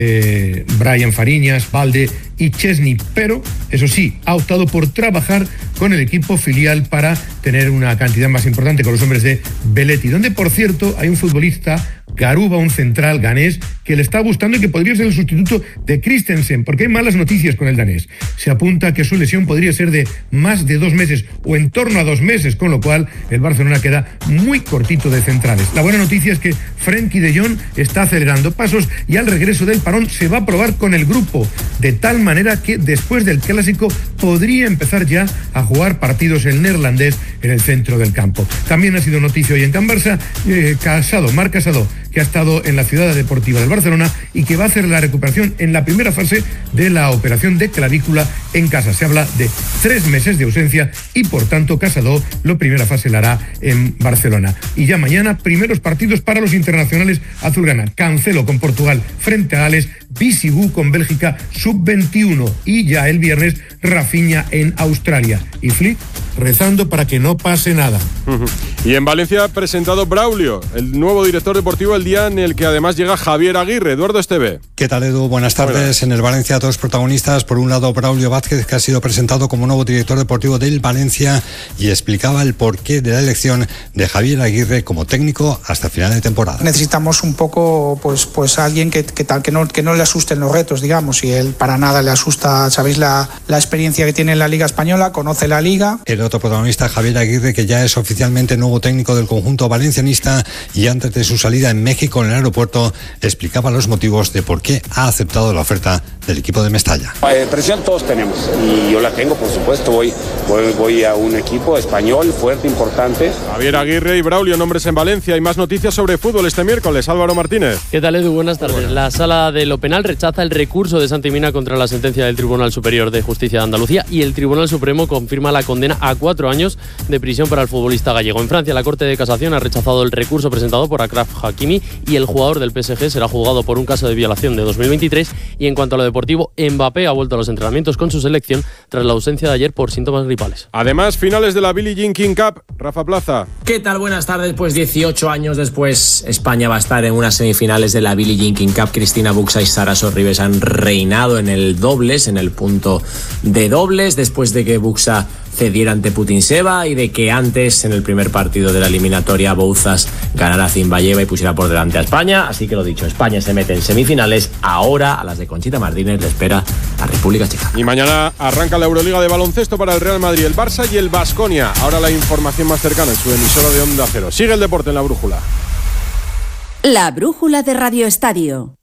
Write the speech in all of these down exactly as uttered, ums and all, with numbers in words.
eh, Brian Fariñas, Valde y Chesney, pero eso sí, ha optado por trabajar con el equipo filial para tener una cantidad más importante con los hombres de Belletti, donde por cierto hay un futbolista, Garuba, un central ganés, que le está gustando y que podría ser el sustituto de Christensen, porque hay malas noticias con el danés. Se apunta que su lesión podría ser de más de dos meses o en torno a dos meses, con lo cual el Barcelona queda muy cortito de centrales. La buena noticia es que Frenkie de Jong está acelerando pasos y al regreso del parón se va a probar con el grupo, de tal manera que después del Clásico podría empezar ya a jugar partidos el neerlandés en el centro del campo. También ha sido noticia hoy en Can Barça, eh, Casado, Marc Casado, que ha estado en la ciudad deportiva del Barcelona y que va a hacer la recuperación en la primera fase de la operación de clavícula en casa. Se habla de tres meses de ausencia y por tanto Casado la primera fase la hará en Barcelona. Y ya mañana primeros partidos para los internacionales azulgrana. Cancelo con Portugal frente a Gales, Bisigú con Bélgica sub veintiuno y ya el viernes Rafinha en Australia. Y Flick rezando para que no pase nada. Uh-huh. Y en Valencia ha presentado Braulio, el nuevo director deportivo, el día en el que además llega Javier Aguirre. Eduardo Esteve. ¿Qué tal, Edu? Buenas tardes. Buenas. En el Valencia, dos protagonistas. Por un lado, Braulio Vázquez, que ha sido presentado como nuevo director deportivo del Valencia y explicaba el porqué de la elección de Javier Aguirre como técnico hasta final de temporada. Necesitamos un poco, pues, pues alguien que, que tal, que no, que no le asusten los retos, digamos, y él para nada le asusta. Sabéis la, la experiencia que tiene en la Liga Española, conoce la Liga. El otro protagonista, Javier Aguirre, que ya es oficialmente nuevo técnico del conjunto valencianista y antes de su salida en México en el aeropuerto explicaba los motivos de por qué ha aceptado la oferta del equipo de Mestalla. Eh, presión todos tenemos y yo la tengo, por supuesto. Voy, voy, voy a un equipo español fuerte, importante. Javier Aguirre y Braulio, nombres en Valencia. Y más noticias sobre fútbol este miércoles. Álvaro Martínez. ¿Qué tal, Edu? Buenas tardes. Bueno. La Sala de lo Penal rechaza el recurso de Santi Mina contra la sentencia del Tribunal Superior de Justicia de Andalucía y el Tribunal Supremo confirma la condena a cuatro años de prisión para el futbolista gallego. En Francia, la Corte de Casación ha rechazado el recurso presentado por Achraf Hakimi y el jugador del P S G será juzgado por un caso de violación de dos mil veintitrés. Y en cuanto a lo deportivo, Mbappé ha vuelto a los entrenamientos con su selección tras la ausencia de ayer por síntomas gripales. Además, finales de la Billie Jean King Cup. Rafa Plaza. ¿Qué tal? Buenas tardes. Pues dieciocho años después, España va a estar en unas semifinales de la Billie Jean King Cup. Cristina Buxa y Sara Sorribes han reinado en el dobles, en el punto de dobles, después de que Buxa cediera ante Putintseva y de que antes, en el primer partido de la eliminatoria, Bouzas ganara a Zimbayeva y pusiera por delante a España. Así que lo dicho, España se mete en semifinales. Ahora a las de Conchita Martínez le espera a República Checa. Y mañana arranca la Euroliga de baloncesto para el Real Madrid, el Barça y el Baskonia. Ahora la información más cercana en su emisora de Onda Cero. Sigue el deporte en La Brújula. La Brújula de Radio Estadio.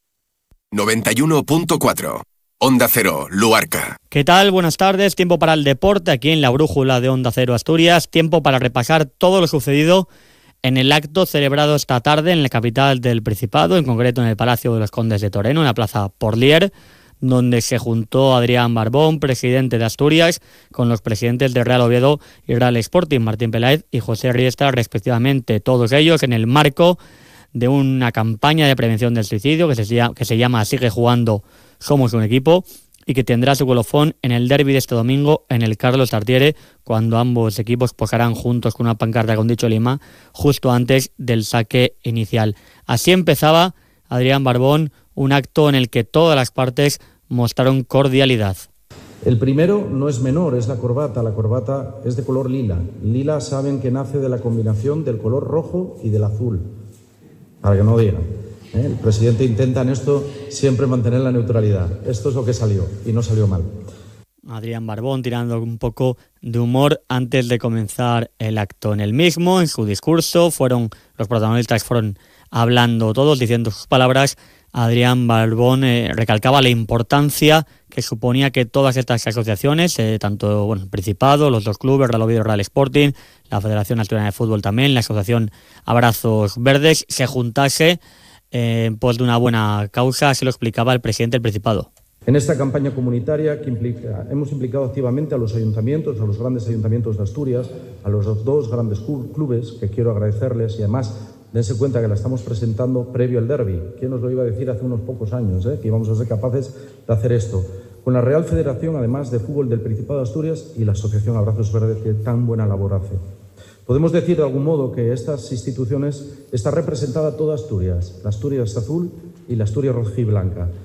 noventa y uno punto cuatro. Onda Cero, Luarca. ¿Qué tal? Buenas tardes. Tiempo para el deporte aquí en la Brújula de Onda Cero Asturias. Tiempo para repasar todo lo sucedido en el acto celebrado esta tarde en la capital del Principado, en concreto en el Palacio de los Condes de Toreno, en la Plaza Porlier, donde se juntó Adrián Barbón, presidente de Asturias, con los presidentes de Real Oviedo y Real Sporting, Martín Peláez y José Riestra, respectivamente, todos ellos en el marco de una campaña de prevención del suicidio que se llama, que se llama Sigue Jugando, Somos un Equipo, y que tendrá su colofón en el derbi de este domingo en el Carlos Tartiere, cuando ambos equipos posarán juntos con una pancarta con dicho lema justo antes del saque inicial. Así empezaba, Adrián Barbón, un acto en el que todas las partes mostraron cordialidad. El primero no es menor, es la corbata. La corbata es de color lila. Lila saben que nace de la combinación del color rojo y del azul, para que no digan. ¿eh? El presidente intenta en esto siempre mantener la neutralidad. Esto es lo que salió y no salió mal. Adrián Barbón tirando un poco de humor antes de comenzar el acto. En el mismo, en su discurso, fueron los protagonistas fueron hablando todos, diciendo sus palabras. Adrián Barbón eh, recalcaba la importancia que suponía que todas estas asociaciones, eh, tanto bueno, el Principado, los dos clubes, Real Oviedo y Real Sporting, la Federación Asturiana de Fútbol también, la Asociación Abrazos Verdes, se juntase eh, en pos de una buena causa, así lo explicaba el presidente del Principado. En esta campaña comunitaria que implica, hemos implicado activamente a los ayuntamientos, a los grandes ayuntamientos de Asturias, a los dos grandes clubes, que quiero agradecerles, y además dense cuenta que la estamos presentando previo al derbi. ¿Quién nos lo iba a decir hace unos pocos años, eh, que íbamos a ser capaces de hacer esto? Con la Real Federación, además de Fútbol del Principado de Asturias, y la Asociación Abrazos Verdes, que tan buena labor hace. Podemos decir de algún modo que estas instituciones está representada toda Asturias. La Asturias azul y la Asturias rojiblanca.